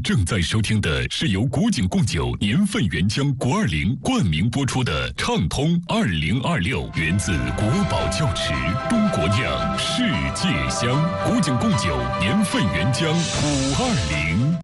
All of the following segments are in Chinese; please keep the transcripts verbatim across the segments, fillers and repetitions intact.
正在收听的是由古井贡酒年份原浆国二零冠名播出的畅通二零二六，源自国宝窖池，中国酿，世界香。古井贡酒年份原浆五二零。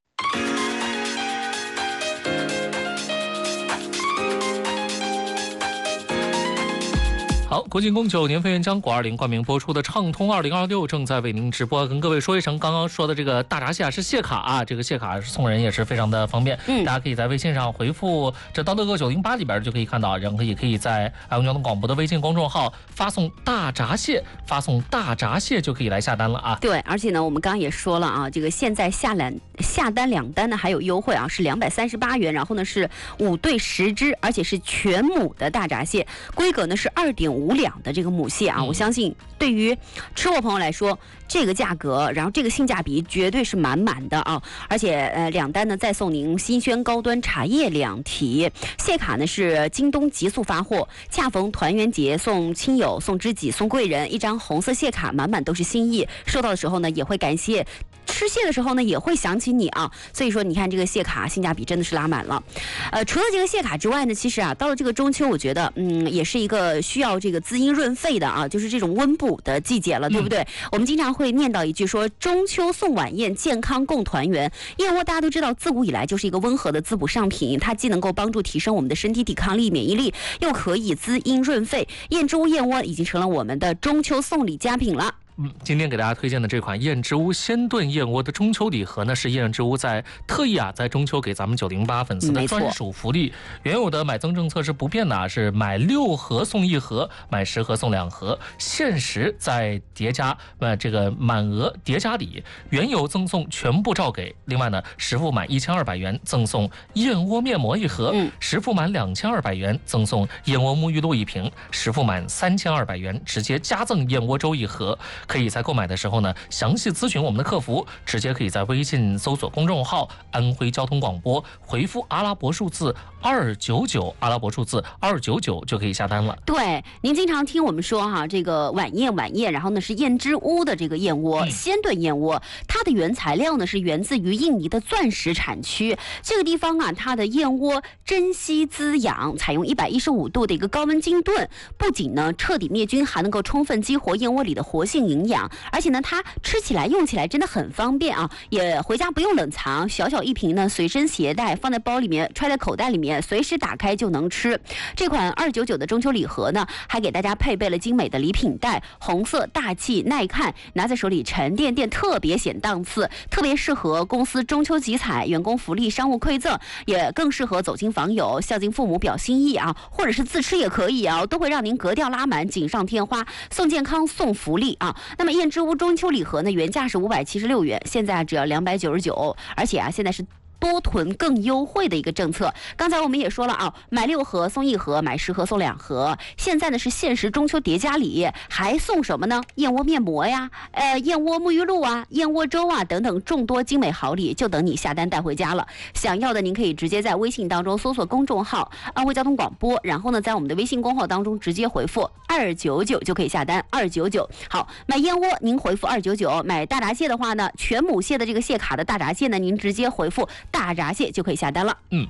好，国井贡酒年份原浆果二零冠名播出的畅通二零二六正在为您直播，跟各位说一声，刚刚说的这个大闸蟹啊是蟹卡啊，这个蟹卡送人也是非常的方便，嗯，大家可以在微信上回复这到乐购九零八里边就可以看到，然后也可以在爱公交通广播的微信公众号发送大闸蟹，发送大闸蟹就可以来下单了啊。 对，而且呢，我们刚刚也说了啊，这个现在下单下单两单呢还有优惠啊，是两百三十八元，然后呢是五对十只，而且是全母的大闸蟹，规格呢是二点五。五两的这个母蟹啊，我相信对于吃货朋友来说，这个价格，然后这个性价比绝对是满满的啊！而且呃，两单呢再送您新鲜高端茶叶两提，蟹卡呢是京东极速发货，恰逢团圆节，送亲友、送知己、送贵人一张红色蟹卡，满满都是心意。收到的时候呢，也会感谢。吃蟹的时候呢，也会想起你啊，所以说你看这个蟹卡性价比真的是拉满了。呃，除了这个蟹卡之外呢，其实啊，到了这个中秋，我觉得嗯，也是一个需要这个滋阴润肺的啊，就是这种温补的季节了，对不对？嗯、我们经常会念叨一句说，中秋送晚宴，健康共团圆。燕窝大家都知道，自古以来就是一个温和的滋补上品，它既能够帮助提升我们的身体抵抗力、免疫力，又可以滋阴润肺。燕之屋燕窝已经成了我们的中秋送礼佳品了。 嗯，今天给大家推荐的这款燕之屋鲜炖燕窝的中秋礼盒呢，是燕之屋在特意啊，在中秋给咱们九零八粉丝的专属福利。原有的买赠政策是不变的啊，是买六盒送一盒，买十盒送两盒，限时再叠加呃这个满额叠加礼，原有赠送全部照给。另外呢，实付满一千二百元赠送燕窝面膜一盒，嗯、实付满两千二百元赠送燕窝沐浴露一瓶，实付满三千二百元直接加赠燕窝粥一盒。可以在购买的时候呢，详细咨询我们的客服，直接可以在微信搜索公众号安徽交通广播，回复阿拉伯数字二九九，阿拉伯数字二九九就可以下单了。 对，您经常听我们说哈、啊，这个晚宴晚宴，然后呢是燕之屋的这个燕窝，嗯、鲜炖燕窝，它的原材料呢是源自于印尼的钻石产区，这个地方啊，它的燕窝珍稀滋养，采用一百一十五度的一个高温精炖，不仅呢彻底灭菌，还能够充分激活燕窝里的活性营养，而且呢，它吃起来用起来真的很方便啊，也回家不用冷藏，小小一瓶呢，随身携带，放在包里面，揣在口袋里面，随时打开就能吃。这款二九九的中秋礼盒呢，还给大家配备了精美的礼品袋，红色大气耐看，拿在手里沉甸甸，特别显档次，特别适合公司中秋集采、员工福利、商务馈赠，也更适合走亲访友、孝敬父母表心意啊，或者是自吃也可以啊，都会让您格调拉满，锦上添花，送健康，送福利啊。那么燕之屋中秋礼盒呢，原价是五百七十六元，现在只要两百九十九，而且啊，现在是多囤更优惠的一个政策。刚才我们也说了啊，买六盒送一盒，买十盒送两盒。现在呢是限时中秋叠加礼，还送什么呢？燕窝面膜呀，呃，燕窝沐浴露啊，燕窝粥啊等等众多精美好礼，就等你下单带回家了。想要的您可以直接在微信当中搜索公众号安徽交通广播，然后呢在我们的微信公号当中直接回复二九九就可以下单，二九九。好，买燕窝您回复二九九，买大闸蟹的话呢，全母蟹的这个蟹卡的大闸蟹呢，您直接回复大闸蟹就可以下单了。 嗯，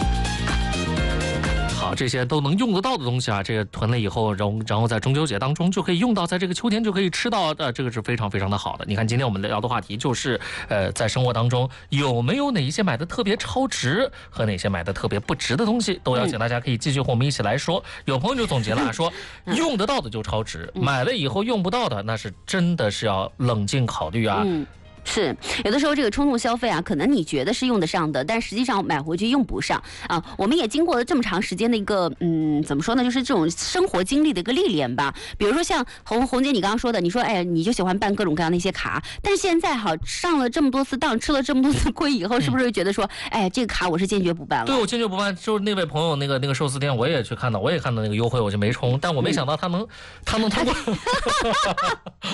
好，这些都能用得到的东西啊，这个囤了以后，然后然后在中秋节当中就可以用到，在这个秋天就可以吃到的，这个是非常非常的好的。你看，今天我们聊的话题就是，呃，在生活当中有没有哪一些买的特别超值和哪些买的特别不值的东西，都邀请大家可以继续和我们一起来说。有朋友就总结了说，用得到的就超值，买了以后用不到的，那是真的是要冷静考虑啊。 嗯是，有的时候这个冲动消费啊，可能你觉得是用得上的，但实际上买回去用不上啊。我们也经过了这么长时间的一个，嗯，怎么说呢，就是这种生活经历的一个历练吧。比如说像红红姐你刚刚说的，你说哎，你就喜欢办各种各样的一些卡，但是现在哈上了这么多次当，吃了这么多次亏以后，是不是觉得说，哎，这个卡我是坚决不办了？ 对，我坚决不办。就是那位朋友那个那个寿司店，我也去看到，我也看到那个优惠，我就没充，但我没想到他能，嗯、他能通过。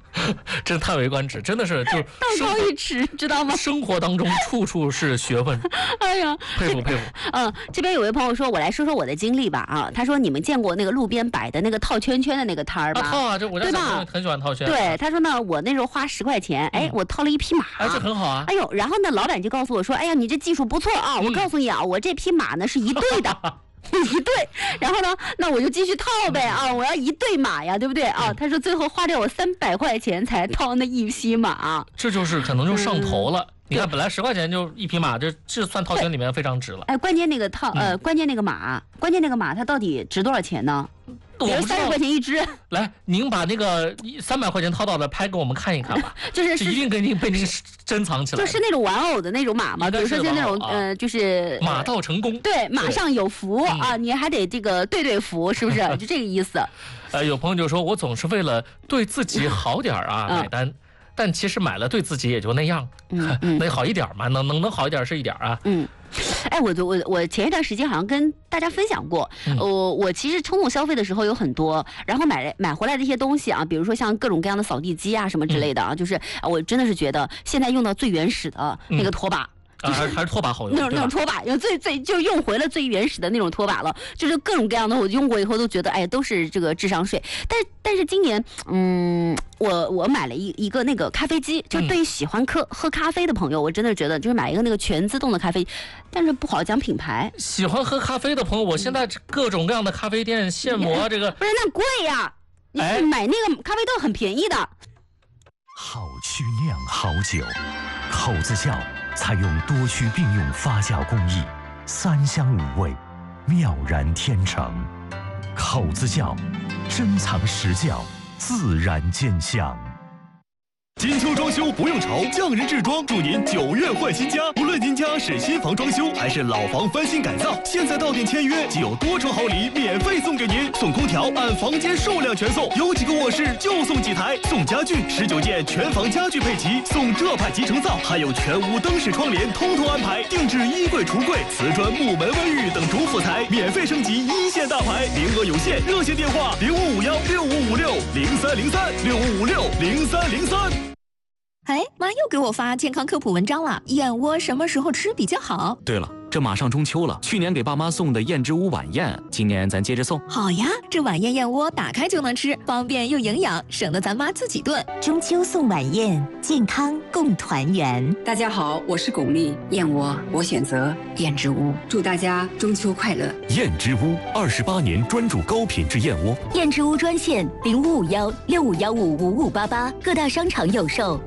真叹为观止，真的是就道高一尺，知道吗？ 生活当中处处是学问。 哎呀， 佩服佩服。 嗯，这边有位朋友说，我来说说我的经历吧啊。他说你们见过那个路边摆的那个套圈圈的那个摊儿吧？ 啊，套啊，这我家小朋友很喜欢套圈。 对，他说呢，我那时候花十块钱，哎，我套了一匹马。 哎，这很好啊。 哎呦，然后呢，老板就告诉我说，哎呀，你这技术不错啊，我告诉你啊，我这匹马呢是一对的。一对，然后呢，那我就继续套呗啊！我要一对马呀，对不对啊？他说最后花掉我三百块钱才套那一匹马， 这就是可能就上头了。嗯、你看，本来十块钱就一匹马，这这算套圈里面非常值了。 哎，关键那个套呃，关键那个马，关键那个马它到底值多少钱呢？比如三十块钱一只。 来，您把那个三百块钱套到的拍给我们看一看吧。 就是一定给您被您珍藏起来。 就是那种玩偶的那种马嘛，比如说就那种呃，就是马到成功。 对，马上有福啊，你还得这个对对福，是不是？就这个意思。 呃，有朋友就说，我总是为了对自己好点啊买单。但其实买了对自己也就那样，嗯嗯、能好一点嘛？能能能好一点是一点啊。 嗯，哎，我我我前一段时间好像跟大家分享过，我、嗯呃、我其实冲动消费的时候有很多，然后买买回来的一些东西啊，比如说像各种各样的扫地机啊什么之类的啊，嗯、就是我真的是觉得现在用到最原始的那个拖把。嗯啊，还是还是拖把好用， 那种那种拖把，用最最就用回了最原始的那种拖把了，就是各种各样的，我用过以后都觉得，哎，都是这个智商税。但但是今年，嗯，我我买了一一个那个咖啡机，就对于喜欢喝、嗯、喝咖啡的朋友，我真的觉得就是买一个那个全自动的咖啡，但是不好讲品牌。 喜欢喝咖啡的朋友，我现在各种各样的咖啡店现磨这个， 不是那贵呀，你买那个咖啡豆很便宜的。 好曲酿好酒，口子窖采用多区并用发酵工艺，三香五味，妙然天成。口子窖，珍藏实窖，自然见香。 金秋装修不用愁，匠人制装祝您九月换新家。无论您家是新房装修还是老房翻新改造，现在到店签约即有多重好礼免费送给您，送空调按房间数量全送，有几个卧室就送几台，送家具十九件全房家具配齐，送浙派集成灶，还有全屋灯饰窗帘通通安排，定制衣柜、橱柜、瓷砖、木门、卫浴等主辅材，免费升级一线大牌，名额有限，热线电话零五五幺六五五六零三零三六五五六零三零三。 哎，妈又给我发健康科普文章了，燕窝什么时候吃比较好？ 对了，这马上中秋了，去年给爸妈送的燕之屋晚宴，今年咱接着送。 好呀，这晚宴燕窝打开就能吃，方便又营养，省得咱妈自己炖。 中秋送晚宴，健康共团圆。 大家好，我是巩俐，燕窝我选择燕之屋，祝大家中秋快乐。 燕之屋二十八年专注高品质燕窝。 燕之屋专线零五五幺六五幺五五五八八，各大商场有售。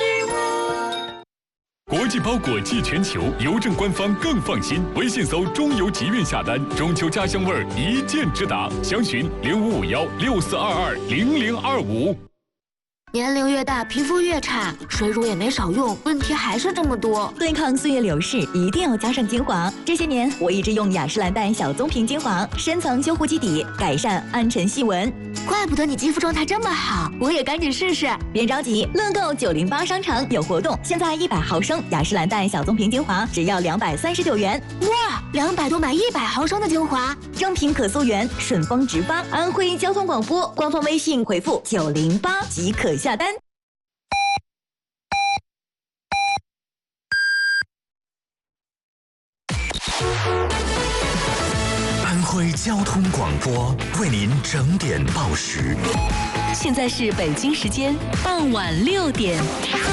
国际包裹寄全球，邮政官方更放心。微信搜中邮集运下单，中秋家乡味儿一键直达。详询零五五幺六四二二零零二五。 年龄越大，皮肤越差，水乳也没少用，问题还是这么多。 对抗岁月流逝，一定要加上精华。这些年，我一直用雅诗兰黛小棕瓶精华，深层修护基底，改善暗沉细纹。 怪不得你肌肤状态这么好，我也赶紧试试。 别着急，乐购九零八商场有活动，现在一百毫升雅诗兰黛小棕瓶精华只要两百三十九元。 哇，两百多买一百毫升的精华， 正品可溯源，顺丰直发。安徽交通广播官方微信回复九零八即可下单。 安徽交通广播为您整点报时， 现在是北京时间傍晚六点。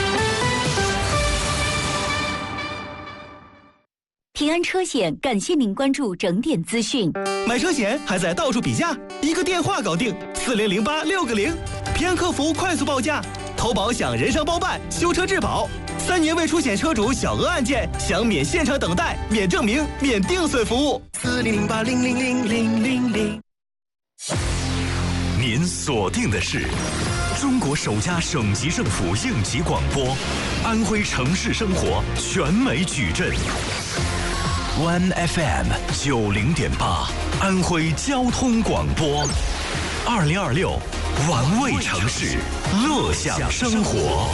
平安车险感谢您关注整点资讯。 买车险还在到处比价，一个电话搞定，四零零八六个零，平安客服快速报价，投保享人伤包办，修车质保，三年未出险车主小额案件享免现场等待、免证明、免定损服务。四零零八零零零零零零。 您锁定的是中国首家省级政府应急广播，安徽城市生活全美矩阵。One F M 九零点八，安徽交通广播，二零二六，玩味城市，乐享生活。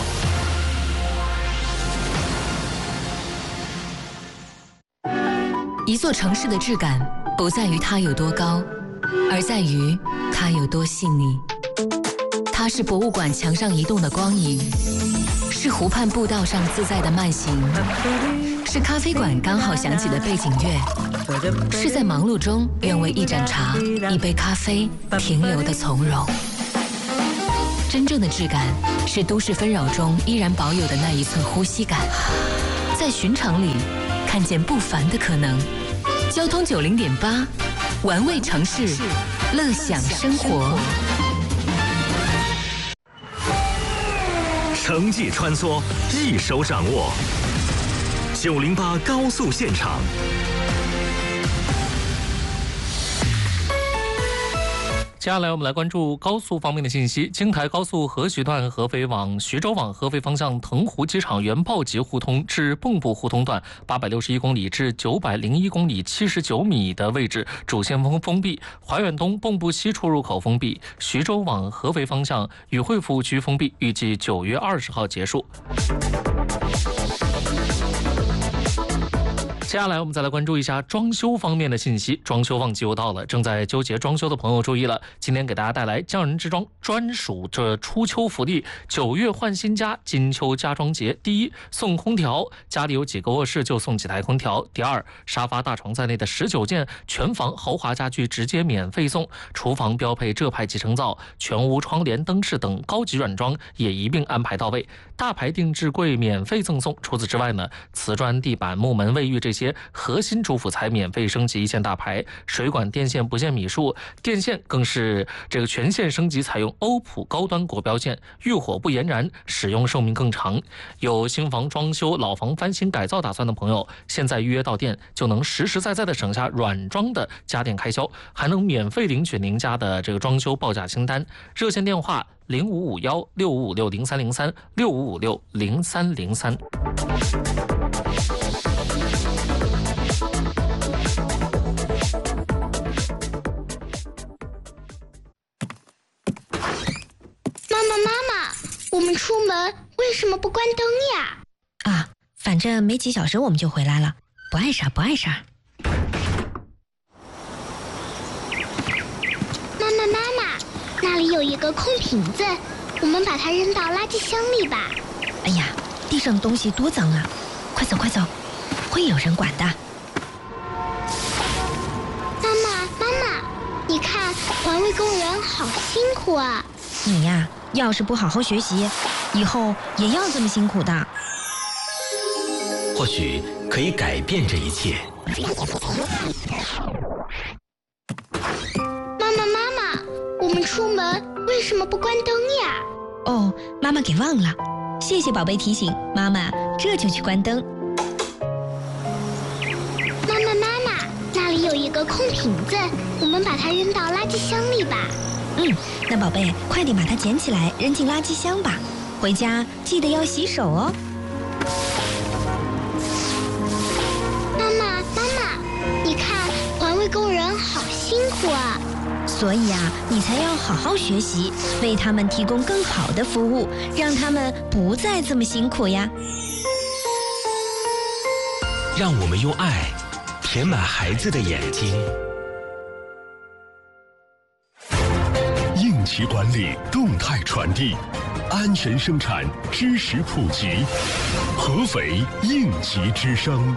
一座城市的质感，不在于它有多高，而在于它有多细腻。它它是博物馆墙上移动的光影，是湖畔步道上自在的慢行，是咖啡馆刚好响起的背景乐，是在忙碌中愿为一盏茶、一杯咖啡停留的从容。真正的质感是都市纷扰中依然保有的那一寸呼吸感，在寻常里看见不凡的可能。交通九零点八，玩味城市，乐享生活。 城际穿梭，一手掌握。九零八高速现场。 接下来我们来关注高速方面的信息。京台高速合徐段合肥往徐州往合肥方向腾湖机场原炮集互通至蚌埠互通段八百六十一公里至九百零一公里七十九米的位置主线封封闭，怀远东蚌埠西出入口封闭，徐州往合肥方向宇惠服务区封闭，预计九月二十号结束。接下来我们再来关注一下装修方面的信息。装修旺季又到了，正在纠结装修的朋友注意了，今天给大家带来匠人之装专属这初秋福利，九月换新家金秋家装节。第一，送空调，家里有几个卧室就送几台空调。第二，沙发大床在内的十九件全房豪华家具直接免费送，厨房标配浙派集成灶，全屋窗帘灯饰等高级软装也一并安排到位，大牌定制柜免费赠送。除此之外呢，瓷砖地板、木门、卫浴这些核心主辅材免费升级一线大牌，水管电线不限米数，电线更是这个全线升级，采用欧普高端国标线，遇火不延燃，使用寿命更长。有新房装修、老房翻新改造打算的朋友，现在预约到店就能实实在在的省下软装的家电开销，还能免费领取您家的这个装修报价清单。热线电话零五五幺六五五六零三零三六五五六零三零三。 妈妈，妈妈，我们出门为什么不关灯呀？ 啊，反正没几小时我们就回来了，不碍事儿，不碍事儿。 妈妈，妈妈，那里有一个空瓶子，我们把它扔到垃圾箱里吧。 哎呀，地上的东西多脏啊！快走，快走，会有人管的。 妈妈，妈妈，你看环卫工人好辛苦啊！ 你呀，要是不好好学习，以后也要这么辛苦的。 或许可以改变这一切。 妈妈，妈妈，我们出门为什么不关灯呀？ 哦，妈妈给忘了，谢谢宝贝提醒，妈妈这就去关灯。 妈妈，妈妈，那里有一个空瓶子，我们把它扔到垃圾箱里吧。 嗯，那宝贝，快点把它捡起来，扔进垃圾箱吧。回家记得要洗手哦。 妈妈，妈妈，你看环卫工人好辛苦啊！ 所以啊，你才要好好学习，为他们提供更好的服务，让他们不再这么辛苦呀。 让我们用爱填满孩子的眼睛。 应急管理动态传递，安全生产知识普及，合肥应急之声。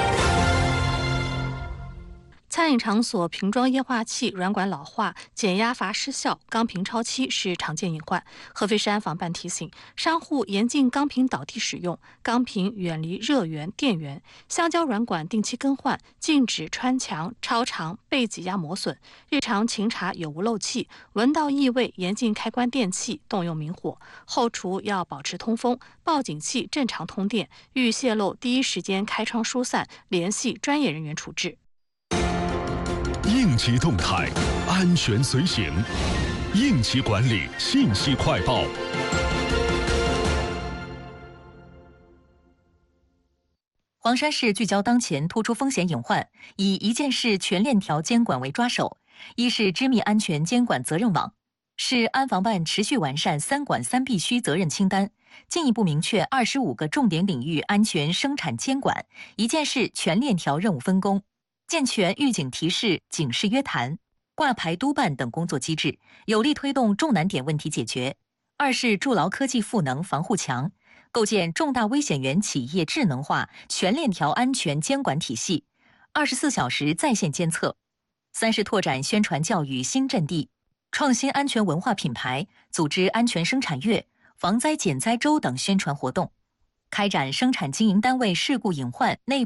餐饮场所瓶装液化气软管老化、减压阀失效、钢瓶超期是常见隐患。合肥市安防办提醒商户严禁钢瓶倒地使用，钢瓶远离热源、电源，橡胶软管定期更换，禁止穿墙、超长、被挤压磨损。日常勤查有无漏气，闻到异味严禁开关电器，动用明火。后厨要保持通风，报警器正常通电，遇泄漏第一时间开窗疏散，联系专业人员处置。 应急动态，安全随行。应急管理信息快报。 黄山市聚焦当前突出风险隐患，以一件事全链条监管为抓手。一是织密安全监管责任网，市安防办持续完善三管三必须责任清单，进一步明确二十五个重点领域安全生产监管，一件事全链条任务分工。健全预警提示、警示约谈、挂牌督办等工作机制，有力推动重难点问题解决。 二是筑牢科技赋能防护墙，构建重大危险源企业智能化全链条安全监管体系，二十四小时在线监测。三是拓展宣传教育新阵地，创新安全文化品牌，组织安全生产月、防灾减灾周等宣传活动，开展生产经营单位事故隐患内